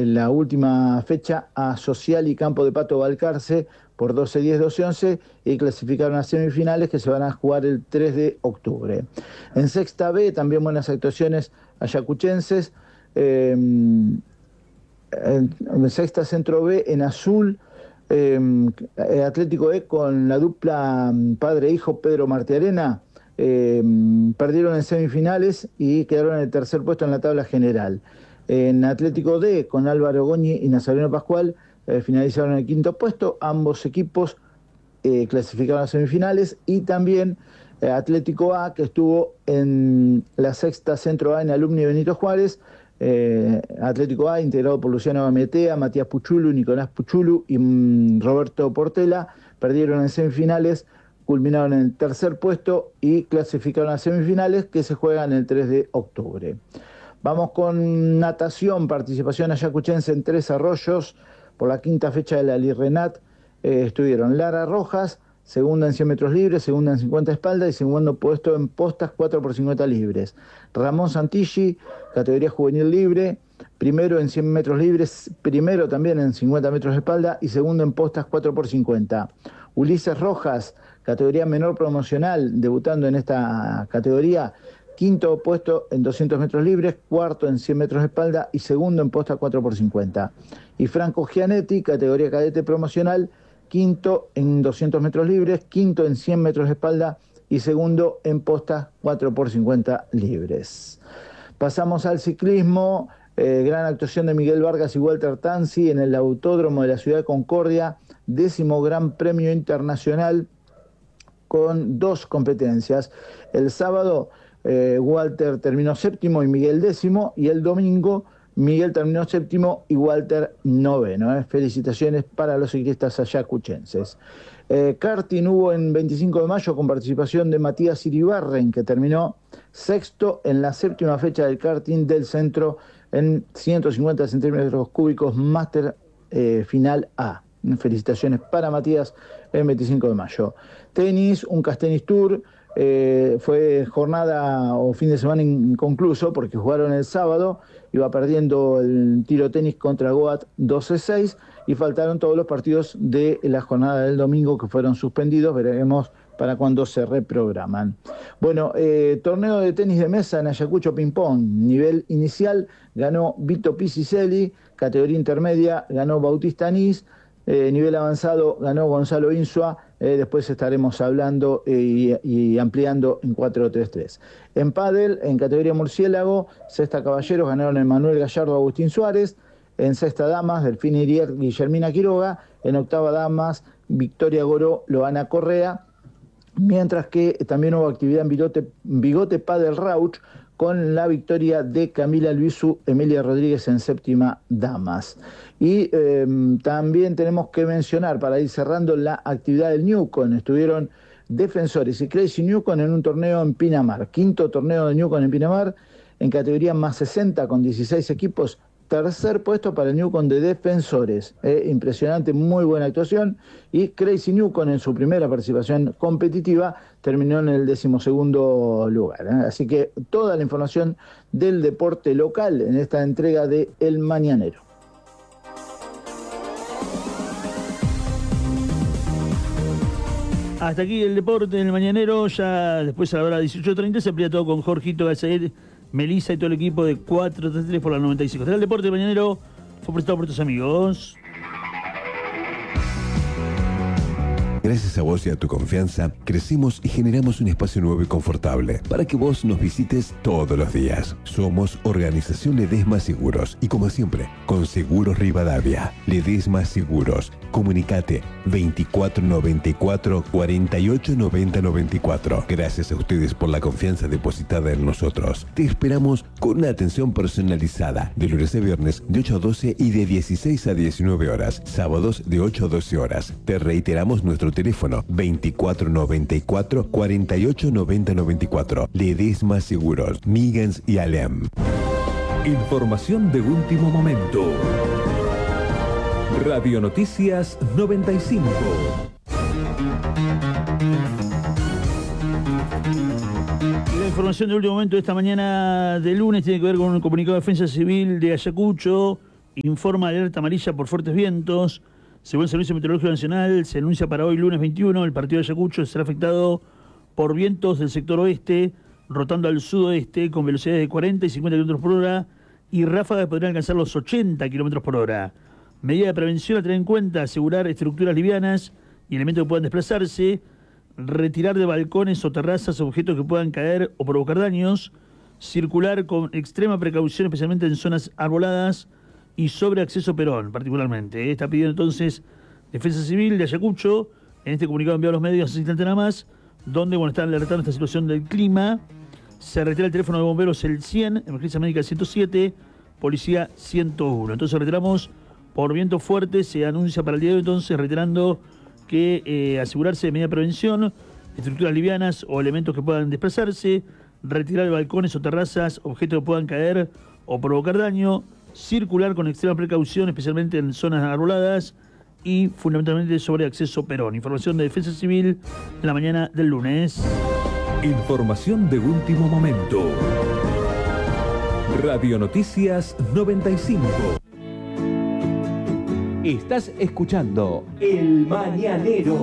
en la última fecha a Social y Campo de Pato Balcarce por 12-10, 12-11 y clasificaron a semifinales que se van a jugar el 3 de octubre. En Sexta B también buenas actuaciones ayacuchenses. En Sexta Centro B en azul, Atlético E con la dupla padre-hijo Pedro Martiarena perdieron en semifinales y quedaron en el tercer puesto en la tabla general. En Atlético D con Álvaro Goñi y Nazareno Pascual finalizaron en el quinto puesto. Ambos equipos clasificaron a semifinales, y también Atlético A, que estuvo en la Sexta Centro A en Alumni Benito Juárez. Atlético A, integrado por Luciano Gametea, Matías Puchulu, Nicolás Puchulu y Roberto Portela, perdieron en semifinales, culminaron en el tercer puesto y clasificaron a semifinales que se juegan el 3 de octubre. Vamos con natación, participación ayacuchense en Tres Arroyos. Por la quinta fecha de la Lirrenat estuvieron Lara Rojas, segunda en 100 metros libres, segunda en 50 espalda y segundo puesto en postas 4x50 libres. Ramón Santilli, categoría juvenil libre, primero en 100 metros libres, primero también en 50 metros de espalda y segundo en postas 4x50. Ulises Rojas, categoría menor promocional, debutando en esta categoría, quinto puesto en 200 metros libres, cuarto en 100 metros de espalda y segundo en posta 4x50. Y Franco Gianetti, categoría cadete promocional, quinto en 200 metros libres, quinto en 100 metros de espalda y segundo en postas 4x50 libres. Pasamos al ciclismo, gran actuación de Miguel Vargas y Walter Tanzi en el Autódromo de la Ciudad de Concordia, 10º Gran Premio Internacional con 2 competencias. El sábado Walter terminó séptimo y Miguel décimo, y el domingo Miguel terminó séptimo y Walter noveno. Felicitaciones para los ciclistas ayacuchenses. Karting hubo en 25 de mayo con participación de Matías Iribarren, que terminó sexto en la séptima fecha del karting del centro en 150 centímetros cúbicos Máster Final A. Felicitaciones para Matías en 25 de mayo. Tenis, un Castenis Tour. Fue jornada o fin de semana inconcluso porque jugaron el sábado, iba perdiendo el tiro tenis contra Goat 12-6 y faltaron todos los partidos de la jornada del domingo que fueron suspendidos. Veremos para cuándo se reprograman. Bueno, torneo de tenis de mesa en Ayacucho Ping-Pong, nivel inicial ganó Vito Piciselli, categoría intermedia ganó Bautista Anís, nivel avanzado ganó Gonzalo Insua. Después estaremos hablando y ampliando en 4-3-3. En pádel, en categoría murciélago, sexta caballeros ganaron Emanuel Gallardo, Agustín Suárez. En sexta damas, Delfín Irier, Guillermina Quiroga. En octava damas, Victoria Goró, Loana Correa. Mientras que también hubo actividad en Bigote Padel Rauch, con la victoria de Camila Luisu, Emilia Rodríguez en séptima damas. Y también tenemos que mencionar, para ir cerrando, la actividad del Newcon. Estuvieron Defensores y Crazy Newcon en un torneo en Pinamar. Quinto torneo de Newcon en Pinamar, en categoría más 60 con 16 equipos. Tercer puesto para el Newcon de Defensores. Impresionante, muy buena actuación. Y Crazy Newcon, en su primera participación competitiva, terminó en el 12º lugar. Así que toda la información del deporte local en esta entrega de El Mañanero. Hasta aquí el deporte en El Mañanero. Ya después a la hora 18:30 se amplía todo con Jorgito Gazael, Melissa y todo el equipo de 433 por la 95. Será el deporte de Mañanero. Fue prestado por tus amigos. Gracias a vos y a tu confianza, crecimos y generamos un espacio nuevo y confortable para que vos nos visites todos los días. Somos Organización Ledesma Seguros y, como siempre, con Seguros Rivadavia. Ledesma Seguros. Comunicate 2494 48 90 94. Gracias a ustedes por la confianza depositada en nosotros. Te esperamos con una atención personalizada de lunes a viernes de 8 a 12 y de 16 a 19 horas. Sábados de 8 a 12 horas. Te reiteramos nuestro teléfono 2494 48 90 94. Ledesma Seguros, Migans y Alem. Información de último momento. Radio Noticias 95. La información de último momento de esta mañana de lunes tiene que ver con un comunicado de Defensa Civil de Ayacucho, informa alerta amarilla por fuertes vientos. Según el Servicio Meteorológico Nacional, se anuncia para hoy, lunes 21, el partido de Ayacucho será afectado por vientos del sector oeste, rotando al sudoeste con velocidades de 40 y 50 km por hora y ráfagas que podrían alcanzar los 80 km por hora. Medida de prevención a tener en cuenta: asegurar estructuras livianas y elementos que puedan desplazarse, retirar de balcones o terrazas objetos que puedan caer o provocar daños, circular con extrema precaución, especialmente en zonas arboladas y sobre acceso Perón, particularmente. Está pidiendo entonces Defensa Civil de Ayacucho, en este comunicado enviado a los medios hace instante nada más, donde están alertando esta situación del clima. Se retira el teléfono de bomberos el 100, emergencia médica 107, policía 101. Entonces retiramos por viento fuerte, se anuncia para el día de hoy, entonces reiterando que asegurarse de medida de prevención, estructuras livianas o elementos que puedan desplazarse, retirar de balcones o terrazas objetos que puedan caer o provocar daño, circular con extrema precaución, especialmente en zonas arboladas y fundamentalmente sobre acceso Perón. Información de Defensa Civil en la mañana del lunes. Información de último momento. Radio Noticias 95. Estás escuchando El Mañanero.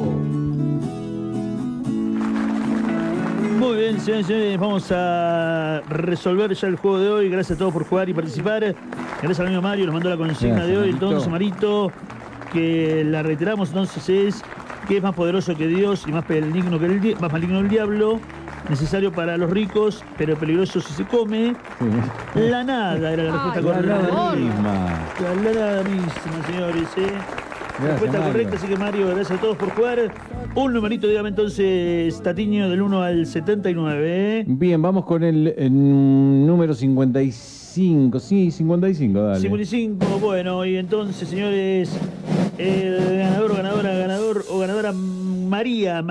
Muy bien, señores y señores, vamos a resolver ya el juego de hoy. Gracias a todos por jugar y participar. Gracias al amigo Mario, nos mandó la consigna de hoy. Entonces, Marito, que la reiteramos, entonces es: ¿qué es más poderoso que Dios y más maligno que el diablo? Necesario para los ricos, pero peligroso si se come. La nada era la respuesta correcta. La nada misma, señores. Respuesta correcta, así que Mario, gracias a todos por jugar. Un numerito, dígame entonces, Tatiño, del 1 al 79. Bien, vamos con el número 55. Sí, 55, dale. 55, bueno, y entonces, señores, el ganador o ganadora María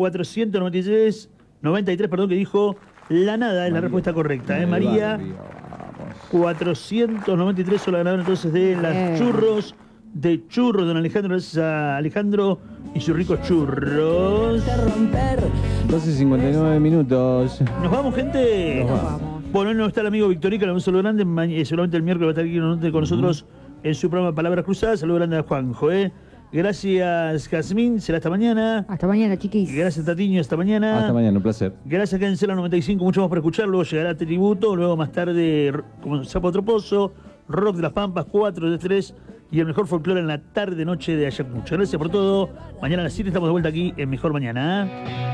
493, que dijo la nada, es la respuesta correcta. María 493 son la ganadora entonces de las churros. De churros, don Alejandro, gracias a Alejandro y sus ricos churros. 12:59 minutos. ¿Nos vamos, gente? Nos vamos. Bueno, hoy no está el amigo Victorica, le un saludo grande. Seguramente el miércoles va a estar aquí con nosotros en su programa Palabras Cruzadas. Saludo grande a Juanjo. Gracias, Jazmín. Será hasta mañana. Hasta mañana, chiquis. Gracias, Tatiño. Hasta mañana. Hasta mañana, un placer. Gracias, quédense en la 95. Mucho más por escuchar. Luego llegará Tributo. Luego, más tarde, como Sapo Otro Pozo, Rock de las Pampas, 4 de 3. Y el mejor folclore en la tarde-noche de Ayacucho. Gracias por todo. Mañana a las 7 estamos de vuelta aquí en Mejor Mañana.